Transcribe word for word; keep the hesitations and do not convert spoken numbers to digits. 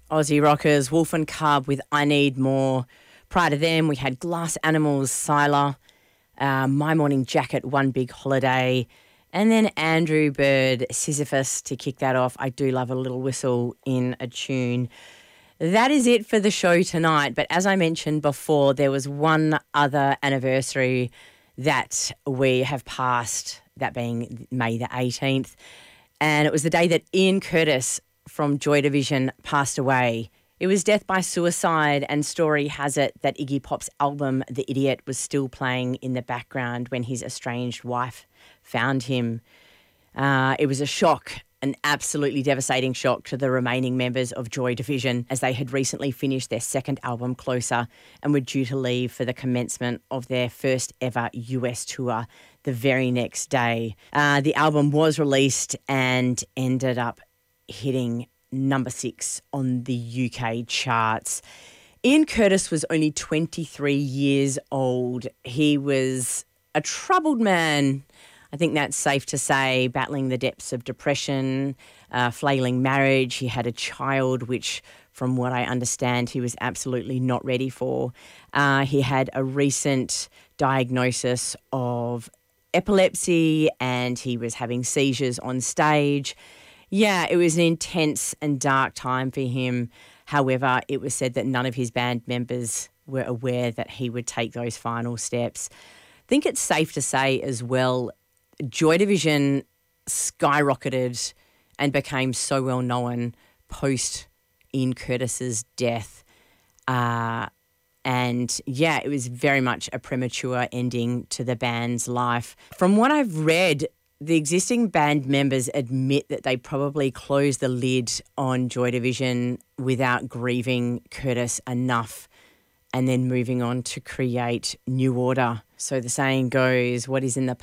Aussie rockers, Wolf and Cub with I Need More. Prior to them, we had Glass Animals, Sylar, uh, My Morning Jacket, One Big Holiday, and then Andrew Bird, Sisyphus to kick that off. I do love a little whistle in a tune. That is it for the show tonight. But as I mentioned before, there was one other anniversary that we have passed, that being May the eighteenth. And it was the day that Ian Curtis from Joy Division passed away. It was death by suicide, and story has it that Iggy Pop's album, The Idiot, was still playing in the background when his estranged wife found him. Uh, it was a shock, an absolutely devastating shock to the remaining members of Joy Division, as they had recently finished their second album, Closer, and were due to leave for the commencement of their first ever U S tour the very next day. Uh, the album was released and ended up hitting number six on the U K charts. Ian Curtis was only twenty-three years old. He was a troubled man, I think that's safe to say, battling the depths of depression, uh, flailing marriage. He had a child, which, from what I understand, he was absolutely not ready for. Uh, he had a recent diagnosis of epilepsy, and he was having seizures on stage. Yeah, it was an intense and dark time for him. However, it was said that none of his band members were aware that he would take those final steps. I think it's safe to say as well, Joy Division skyrocketed and became so well known post Ian Curtis's death. Uh, and yeah, it was very much a premature ending to the band's life. From what I've read, the existing band members admit that they probably closed the lid on Joy Division without grieving Curtis enough, and then moving on to create New Order. So the saying goes, what is in the